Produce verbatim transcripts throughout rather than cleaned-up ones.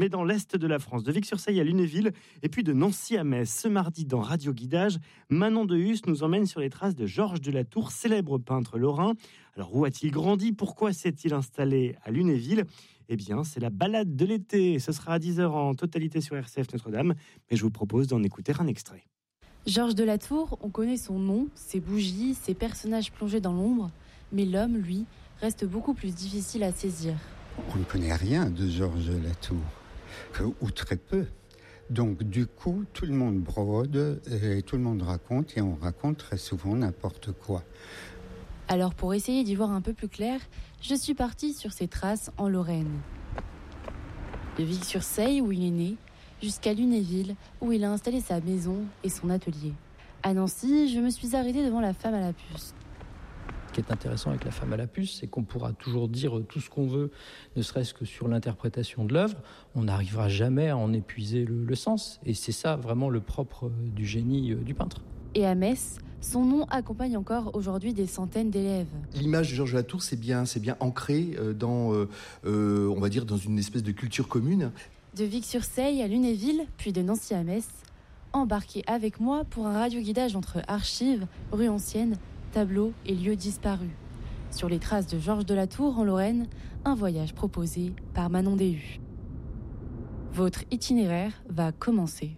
Mais dans l'est de la France, de Vic-sur-Seille à Lunéville et puis de Nancy à Metz. Ce mardi dans Radio Guidage, Manon Dehus nous emmène sur les traces de Georges de la Tour, célèbre peintre lorrain. Alors où a-t-il grandi ? Pourquoi s'est-il installé à Lunéville ? Eh bien, c'est la balade de l'été. Ce sera à dix heures en totalité sur R C F Notre-Dame. Mais je vous propose d'en écouter un extrait. Georges de la Tour, on connaît son nom, ses bougies, ses personnages plongés dans l'ombre. Mais l'homme, lui, reste beaucoup plus difficile à saisir. On ne connaît rien de Georges de la Tour, ou très peu. Donc du coup, tout le monde brode et tout le monde raconte, et on raconte très souvent n'importe quoi. Alors pour essayer d'y voir un peu plus clair, je suis partie sur ses traces en Lorraine. De Vic-sur-Seille, où il est né, jusqu'à Lunéville, où il a installé sa maison et son atelier. À Nancy, je me suis arrêtée devant la femme à la puce. Ce qui est intéressant avec la femme à la puce, c'est qu'on pourra toujours dire tout ce qu'on veut, ne serait-ce que sur l'interprétation de l'œuvre. On n'arrivera jamais à en épuiser le, le sens. Et c'est ça vraiment le propre du génie du peintre. Et à Metz, son nom accompagne encore aujourd'hui des centaines d'élèves. L'image de Georges de la Tour, c'est bien, c'est bien ancré dans, euh, euh, on va dire, dans une espèce de culture commune. De Vic-sur-Seille à Lunéville, puis de Nancy à Metz, embarquez avec moi pour un radio-guidage entre archives, rues anciennes, tableaux et lieux disparus. Sur les traces de Georges de la Tour en Lorraine, un voyage proposé par Manon Dehus. Votre itinéraire va commencer.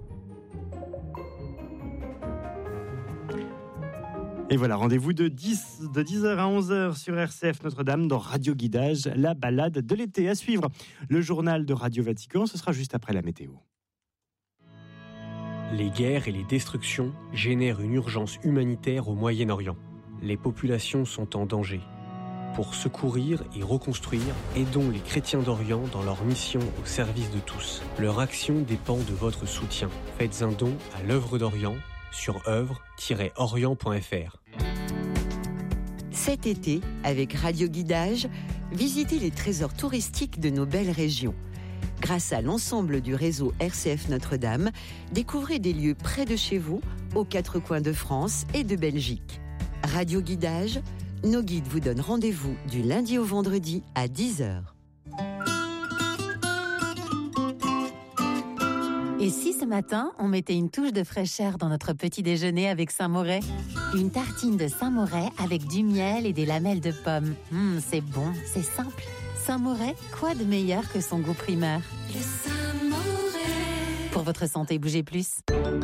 Et voilà, rendez-vous de dix, de dix heures à onze heures sur R C F Notre-Dame dans Radio Guidage, la balade de l'été. À suivre, le journal de Radio Vatican, ce sera juste après la météo. Les guerres et les destructions génèrent une urgence humanitaire au Moyen-Orient. Les populations sont en danger. Pour secourir et reconstruire, aidons les chrétiens d'Orient dans leur mission au service de tous. Leur action dépend de votre soutien. Faites un don à l'œuvre d'Orient sur œuvre tiret orient point f r. Cet été, avec Radio Guidage, visitez les trésors touristiques de nos belles régions. Grâce à l'ensemble du réseau R C F Notre-Dame, découvrez des lieux près de chez vous, aux quatre coins de France et de Belgique. Radio Guidage, nos guides vous donnent rendez-vous du lundi au vendredi à dix heures. Et si ce matin, on mettait une touche de fraîcheur dans notre petit déjeuner avec Saint-Moret ? Une tartine de Saint-Moret avec du miel et des lamelles de pommes. Mmh, c'est bon, c'est simple. Saint-Moret, quoi de meilleur que son goût primaire ? Le Saint-Moret. Pour votre santé, bougez plus.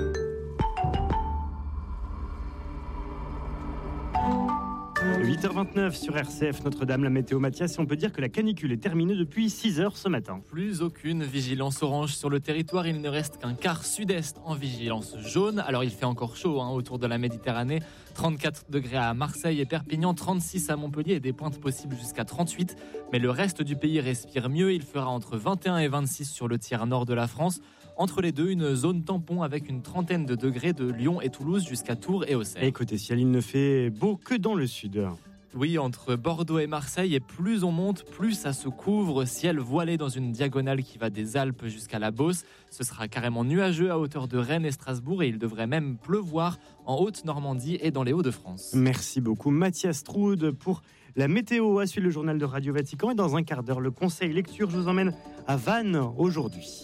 huit heures vingt-neuf sur R C F Notre-Dame, la météo Mathias, et on peut dire que la canicule est terminée depuis six heures ce matin. Plus aucune vigilance orange sur le territoire, il ne reste qu'un quart sud-est en vigilance jaune. Alors il fait encore chaud hein, autour de la Méditerranée, trente-quatre degrés à Marseille et Perpignan, trente-six à Montpellier et des pointes possibles jusqu'à trente-huit. Mais le reste du pays respire mieux, il fera entre vingt et un et vingt-six sur le tiers nord de la France. Entre les deux, une zone tampon avec une trentaine de degrés de Lyon et Toulouse jusqu'à Tours et Auxerre. Et côté ciel, il ne fait beau que dans le sud. Oui, entre Bordeaux et Marseille, et plus on monte, plus ça se couvre. Ciel voilé dans une diagonale qui va des Alpes jusqu'à la Beauce. Ce sera carrément nuageux à hauteur de Rennes et Strasbourg et il devrait même pleuvoir en Haute-Normandie et dans les Hauts-de-France. Merci beaucoup Mathias Troude pour la météo. À suivre le journal de Radio Vatican et dans un quart d'heure, le conseil lecture. Je vous emmène à Vannes aujourd'hui.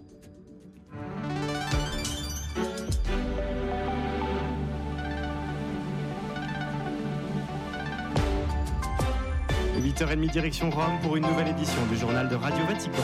huit heures trente direction Rome pour une nouvelle édition du journal de Radio Vatican.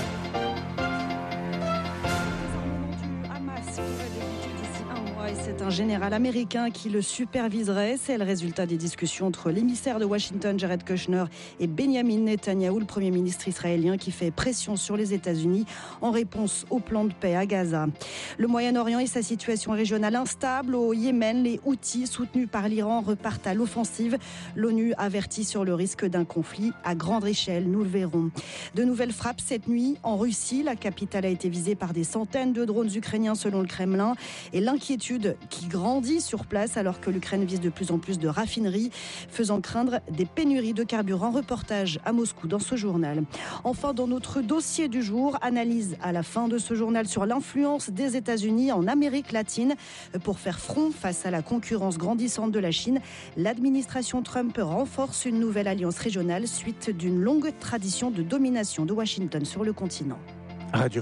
C'est un général américain qui le superviserait. C'est le résultat des discussions entre l'émissaire de Washington, Jared Kushner, et Benjamin Netanyahou, le Premier ministre israélien, qui fait pression sur les États-Unis en réponse au plan de paix à Gaza. Le Moyen-Orient et sa situation régionale instable. Au Yémen, les Houthis, soutenus par l'Iran, repartent à l'offensive. L'ONU avertit sur le risque d'un conflit à grande échelle. Nous le verrons. De nouvelles frappes cette nuit en Russie. La capitale a été visée par des centaines de drones ukrainiens selon le Kremlin. Et l'inquiétude qui grandit sur place alors que l'Ukraine vise de plus en plus de raffineries, faisant craindre des pénuries de carburant. Reportage à Moscou dans ce journal. Enfin, dans notre dossier du jour, analyse à la fin de ce journal sur l'influence des États-Unis en Amérique latine. Pour faire front face à la concurrence grandissante de la Chine, l'administration Trump renforce une nouvelle alliance régionale suite d'une longue tradition de domination de Washington sur le continent. Radio